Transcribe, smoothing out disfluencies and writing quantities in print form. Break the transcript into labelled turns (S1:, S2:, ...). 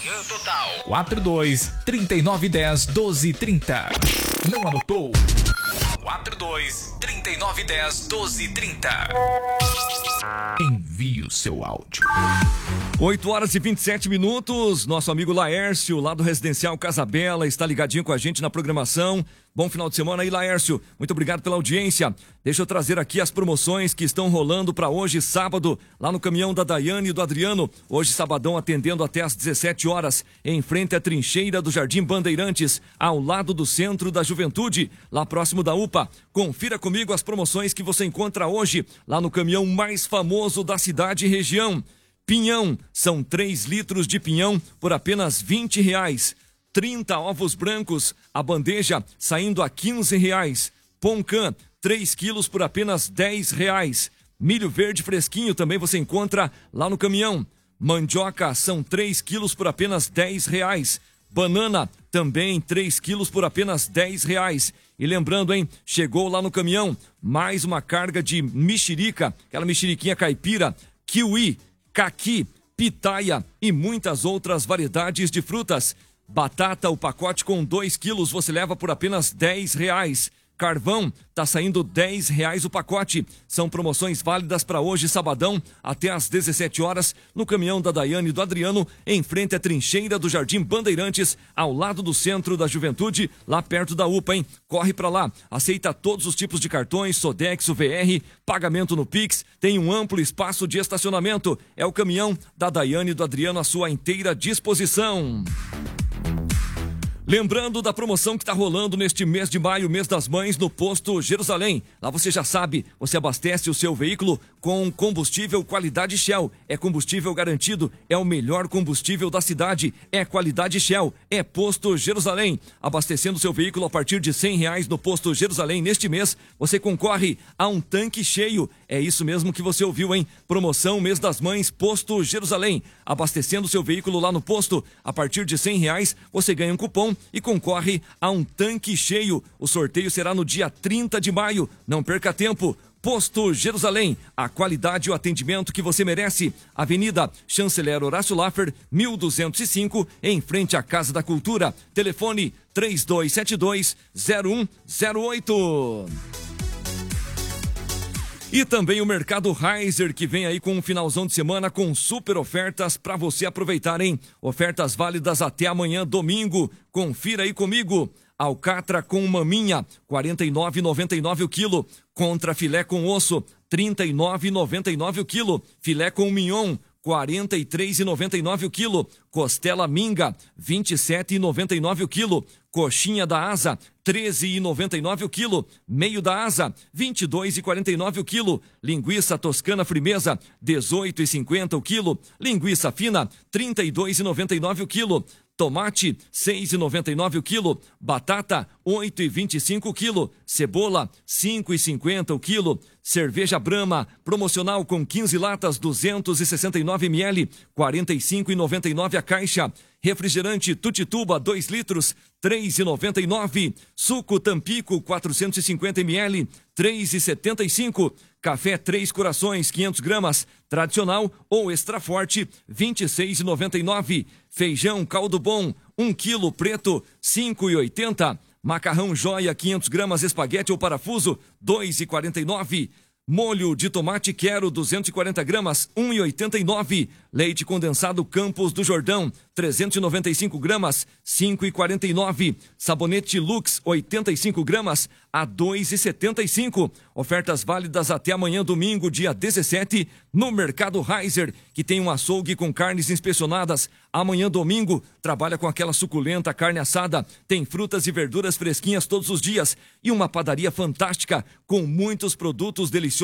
S1: Manhã Total.
S2: 42-3910-1230. Não anotou? 42-3910-1230. Envie o seu áudio.
S3: 8h27. Nosso amigo Laércio, lá do Residencial Casa Bela, está ligadinho com a gente na programação. Bom final de semana aí, Laércio. Muito obrigado pela audiência. Deixa eu trazer aqui as promoções que estão rolando para hoje, sábado, lá no caminhão da Daiane e do Adriano. Hoje, sabadão, atendendo até às 17 horas, em frente à trincheira do Jardim Bandeirantes, ao lado do Centro da Juventude, lá próximo da UPA. Confira comigo as promoções que você encontra hoje, lá no caminhão mais famoso da cidade e região. Pinhão, são 3 litros de pinhão por apenas R$20. 30 ovos brancos, a bandeja saindo a R$15. Poncã, 3 quilos por apenas R$10. Milho verde fresquinho também você encontra lá no caminhão. Mandioca, são 3 quilos por apenas R$10. Banana, também 3 quilos por apenas R$10. E lembrando, hein, chegou lá no caminhão mais uma carga de mexerica, aquela mexeriquinha caipira, kiwi, caqui, pitaia e muitas outras variedades de frutas. Batata, o pacote com 2 quilos você leva por apenas R$10. Carvão, tá saindo R$10 o pacote. São promoções válidas para hoje, sabadão, até às 17 horas, no caminhão da Daiane e do Adriano, em frente à trincheira do Jardim Bandeirantes, ao lado do Centro da Juventude, lá perto da UPA, hein? Corre para lá. Aceita todos os tipos de cartões, Sodexo, VR, pagamento no Pix, tem um amplo espaço de estacionamento. É o caminhão da Daiane e do Adriano à sua inteira disposição. Lembrando da promoção que está rolando neste mês de maio, mês das mães, no Posto Jerusalém. Lá você já sabe, você abastece o seu veículo com combustível qualidade Shell. É combustível garantido, é o melhor combustível da cidade, é qualidade Shell, é Posto Jerusalém. Abastecendo o seu veículo a partir de R$100 no Posto Jerusalém neste mês, você concorre a um tanque cheio. É isso mesmo que você ouviu, hein? Promoção mês das mães, Posto Jerusalém. Abastecendo o seu veículo lá no posto, a partir de R$100, você ganha um cupom e concorre a um tanque cheio. O sorteio será no dia 30 de maio. Não perca tempo. Posto Jerusalém, a qualidade e o atendimento que você merece. Avenida Chanceler Horácio Laffer, 1205, em frente à Casa da Cultura. Telefone 3272-0108. E também o Mercado Reiser, que vem aí com um finalzão de semana com super ofertas para você aproveitar, hein? Ofertas válidas até amanhã, domingo. Confira aí comigo. Alcatra com maminha, R$ 49,99 o quilo. Contra filé com osso, R$ 39,99 o quilo. Filé com mignon, R$ 43,99 o quilo. Costela minga, R$ 27,99 o quilo. Coxinha da asa, R$ 13,99 o quilo. Meio da asa, R$ 22,49 o quilo. Linguiça toscana frimeza, R$ 18,50 o quilo. Linguiça fina, R$ 32,99 o quilo. Tomate, R$ 6,99 o quilo. Batata, R$ 8,25 o quilo. Cebola, R$ 5,50 o quilo. Cerveja Brahma, promocional com 15 latas, 269 ml, R$ 45,99 a caixa. Refrigerante Tutituba, 2 litros, R$ 3,99. Suco Tampico, 450 ml, R$ 3,75. Café Três Corações, 500 gramas, tradicional ou extra forte, R$ 26,99. Feijão Caldo Bom, 1 quilo preto, R$ 5,80. Macarrão Joia, 500 gramas, espaguete ou parafuso, R$ 2,49. Molho de tomate Quero, 240 gramas, R$ 1,89. Leite condensado Campos do Jordão, 395 gramas, R$ 5,49. Sabonete Lux, 85 gramas, a R$ 2,75. Ofertas válidas até amanhã, domingo, dia 17, no Mercado Reiser, que tem um açougue com carnes inspecionadas. Amanhã, domingo, trabalha com aquela suculenta carne assada. Tem frutas e verduras fresquinhas todos os dias. E uma padaria fantástica, com muitos produtos deliciosos